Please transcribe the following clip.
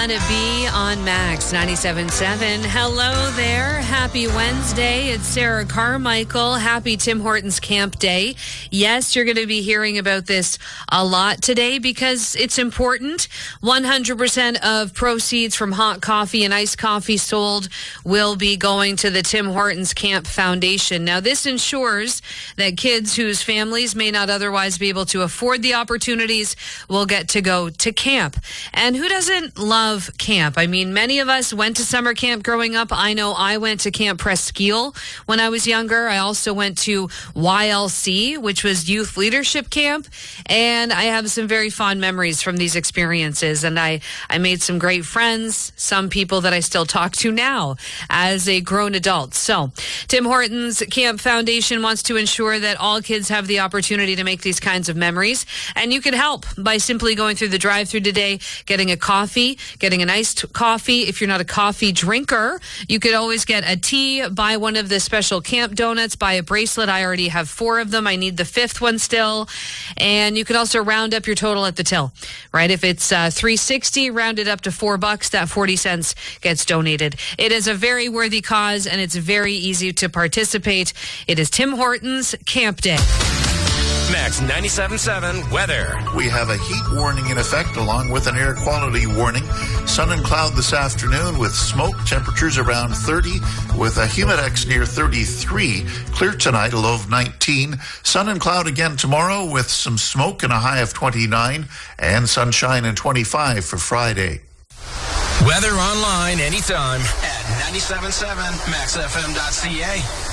Let It Be on Max 97.7. Hello there. Happy Wednesday. It's Sarah Carmichael. Happy Tim Hortons Camp Day. Yes, you're going to be hearing about this a lot today because it's important. 100% of proceeds from hot coffee and iced coffee sold will be going to the Tim Hortons Camp Foundation. Now, this ensures that kids whose families may not otherwise be able to afford the opportunities will get to go to camp. And who doesn't love camp? I mean, many of us went to summer camp growing up. I know I went to Camp Presqu'île when I was younger. I also went to YLC, which was Youth Leadership Camp. And I have some very fond memories from these experiences. And I made some great friends, some people that I still talk to now as a grown adult. So Tim Hortons Camp Foundation wants to ensure that all kids have the opportunity to make these kinds of memories. And you can help by simply going through the drive-thru today, getting a coffee, getting an iced coffee. If you're not a coffee drinker, you could always get a tea, buy one of the special camp donuts, buy a bracelet. I already have 4 of them. I need the 5th one still. And you can also round up your total at the till, right? If it's $3.60, round it up to $4, that 40 cents gets donated. It is a very worthy cause and it's very easy to participate. It is Tim Hortons Camp Day. Max 97.7 weather. We have a heat warning in effect along with an air quality warning. Sun and cloud this afternoon with smoke. Temperatures around 30 with a humidex near 33. Clear tonight, a low of 19. Sun and cloud again tomorrow with some smoke and a high of 29. And sunshine and 25 for Friday. Weather online anytime at 97.7maxfm.ca.